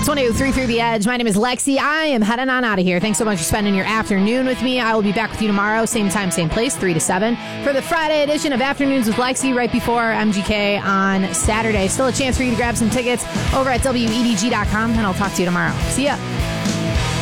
618-333 The Edge. My name is Lexi. I am heading on out of here. Thanks so much for spending your afternoon with me. I will be back with you tomorrow, same time, same place, 3 to 7, for the Friday edition of Afternoons with Lexi, right before MGK on Saturday. Still a chance for you to grab some tickets over at WEDG.com, and I'll talk to you tomorrow. See ya.